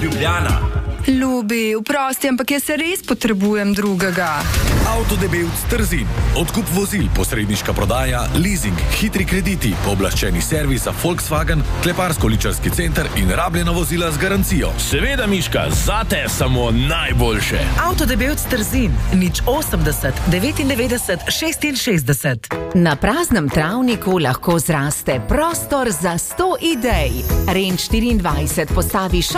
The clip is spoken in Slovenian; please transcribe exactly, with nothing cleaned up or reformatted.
Ljubljana. Ljubi, vprosti, ampak jaz se res potrebujem drugega. Avtodebevc Trzin. Odkup vozil, posredniška prodaja, leasing, hitri krediti, pooblaščeni servis za Volkswagen, kleparsko-ličarski center in rabljena vozila z garancijo. Seveda, Miška, zate samo najboljše. Avtodebevc Trzin, nič osemdeset, devetindevetdeset, šestinšestdeset. Na praznem travniku lahko zraste prostor za sto idej. Range štiriindvajset postavi